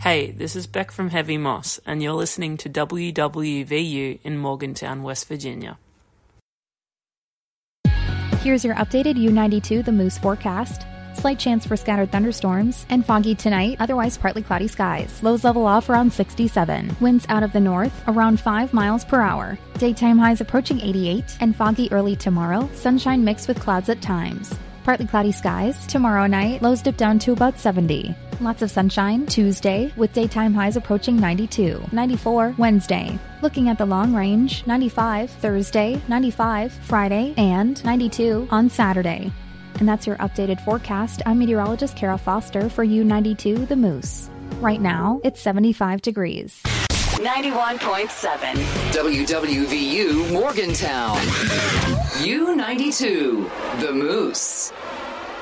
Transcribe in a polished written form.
Hey, this is Beck from Heavy Moss, and you're listening to WWVU in Morgantown, West Virginia. Here's your updated U92 The Moose forecast. Slight chance for scattered thunderstorms and foggy tonight, otherwise partly cloudy skies. Lows level off around 67. Winds out of the north around 5 miles per hour. Daytime highs approaching 88 and foggy early tomorrow. Sunshine mixed with clouds at times. Partly cloudy skies. Tomorrow night, lows dip down to about 70. Lots of sunshine Tuesday with daytime highs approaching 92. 94 Wednesday. Looking at the long range, 95 Thursday, 95 Friday, and 92 on Saturday. And that's your updated forecast. I'm meteorologist Kara Foster for U92 The Moose. Right now, it's 75 degrees. 91.7 WWVU Morgantown. U92 The Moose.